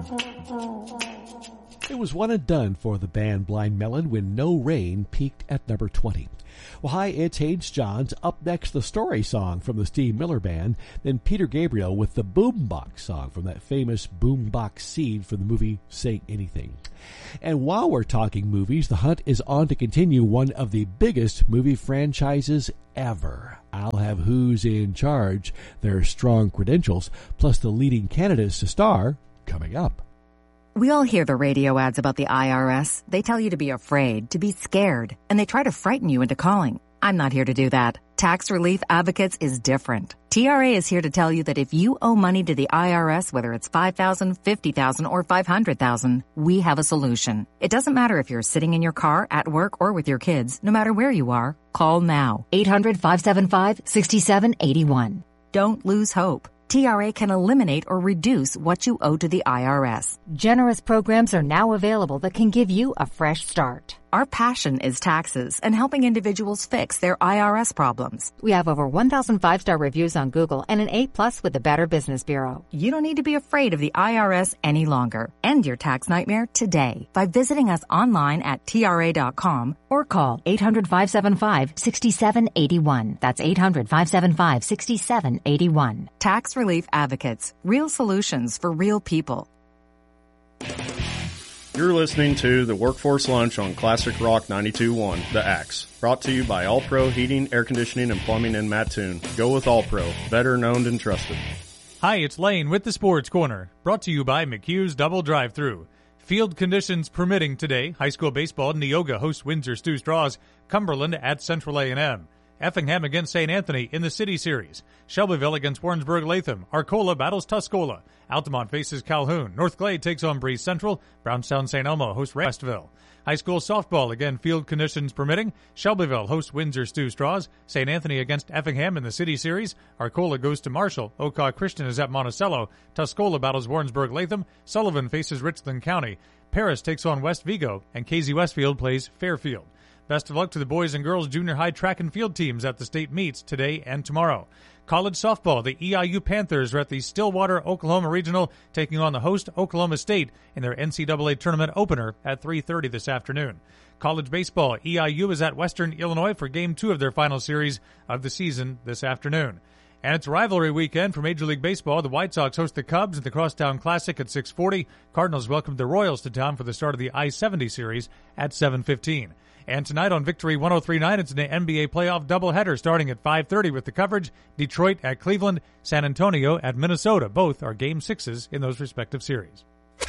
It was one and done for the band Blind Melon when No Rain peaked at number 20. Well, hi, it's Haynes Johns. Up next, the Story song from the Steve Miller Band. Then Peter Gabriel with the Boombox song from that famous boombox scene from the movie Say Anything. And while we're talking movies, the hunt is on to continue one of the biggest movie franchises ever. I'll have who's in charge, their strong credentials, plus the leading candidates to star coming up. We all hear the radio ads about the IRS. They tell you to be afraid, to be scared, and they try to frighten you into calling. I'm not here to do that. Tax Relief Advocates is different. TRA is here to tell you that if you owe money to the IRS, whether it's $5,000, $50,000, or $500,000, we have a solution. It doesn't matter if you're sitting in your car, at work, or with your kids. No matter where you are, call now. 800-575-6781. Don't lose hope. TRA can eliminate or reduce what you owe to the IRS. Generous programs are now available that can give you a fresh start. Our passion is taxes and helping individuals fix their IRS problems. We have over 1,000 five-star reviews on Google and an A+ with the Better Business Bureau. You don't need to be afraid of the IRS any longer. End your tax nightmare today by visiting us online at TRA.com or call 800-575-6781. That's 800-575-6781. Tax Relief Advocates. Real solutions for real people. You're listening to the Workforce Lunch on Classic Rock 92.1, The Axe. Brought to you by All Pro Heating, Air Conditioning, and Plumbing in Mattoon. Go with All Pro. Better known and trusted. Hi, it's Lane with the Sports Corner. Brought to you by McHugh's Double Drive-Thru. Field conditions permitting today. High school baseball, Neoga hosts Windsor Stew Straws. Cumberland at Central A&M. Effingham against St. Anthony in the City Series. Shelbyville against Warrensburg Latham. Arcola battles Tuscola. Altamont faces Calhoun. North Glade takes on Breeze Central. Brownstown St. Elmo hosts Westville. High school softball, again, field conditions permitting. Shelbyville hosts Windsor Stew Straws. St. Anthony against Effingham in the City Series. Arcola goes to Marshall. Oka Christian is at Monticello. Tuscola battles Warrensburg Latham. Sullivan faces Richland County. Paris takes on West Vigo. And KZ Westfield plays Fairfield. Best of luck to the boys and girls junior high track and field teams at the state meets today and tomorrow. College softball, the EIU Panthers are at the Stillwater, Oklahoma Regional, taking on the host Oklahoma State in their NCAA tournament opener at 3:30 this afternoon. College baseball, EIU is at Western Illinois for Game 2 of their final series of the season this afternoon. And it's rivalry weekend for Major League Baseball. The White Sox host the Cubs at the Crosstown Classic at 6:40. Cardinals welcome the Royals to town for the start of the I-70 series at 7:15. And tonight on Victory 103.9, it's an NBA playoff doubleheader starting at 5:30 with the coverage. Detroit at Cleveland, San Antonio at Minnesota. Both are Game 6s in those respective series.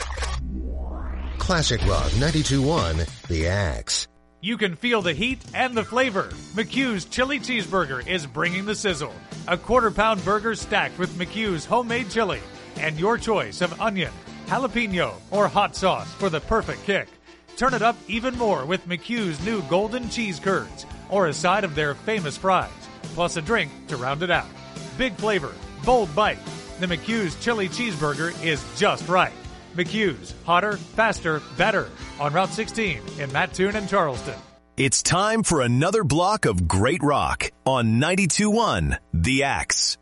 Classic Rock 92.1, The Axe. You can feel the heat and the flavor. McHugh's Chili Cheeseburger is bringing the sizzle. A quarter-pound burger stacked with McHugh's homemade chili. And your choice of onion, jalapeno, or hot sauce for the perfect kick. Turn it up even more with McHugh's new golden cheese curds, or a side of their famous fries, plus a drink to round it out. Big flavor, bold bite. The McHugh's Chili Cheeseburger is just right. McHugh's, hotter, faster, better, on Route 16 in Mattoon and Charleston. It's time for another block of great rock on 92.1 The Axe.